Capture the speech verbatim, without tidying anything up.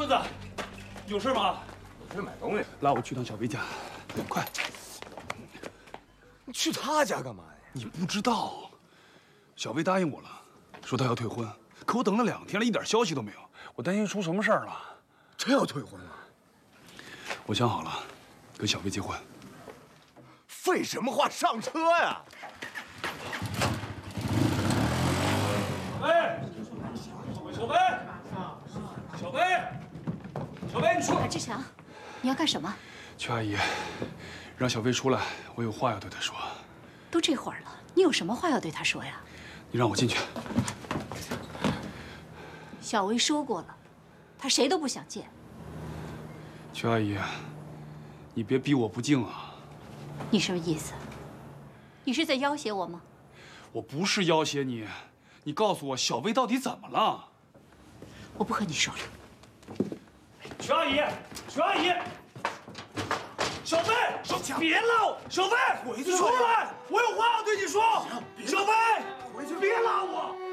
孙子，有事吗？ 我去买东西， 拉我去趟小薇家，快！ 你去他家干嘛呀？ 你不知道，小薇答应我了，说她要退婚，可我等了两天了，一点消息都没有，我担心出什么事儿了。 真要退婚了？ 我想好了，跟小薇结婚。 废什么话，上车呀！ 哎，小薇，小薇，小薇，你出来！ 志强，你要干什么？ 曲阿姨，让小薇出来，我有话要对她说。 都这会儿了，你有什么话要对她说呀？ 你让我进去。 小薇说过了，她谁都不想见。 曲阿姨，你别逼我不敬啊！ 你什么意思？你是在要挟我吗？ 我不是要挟你。 你告诉我，小薇到底怎么了？ 我不和你说了。 曲阿姨，曲阿姨，小薇，小别拉我，小薇，出来，我有话要对你说。小薇，别拉我。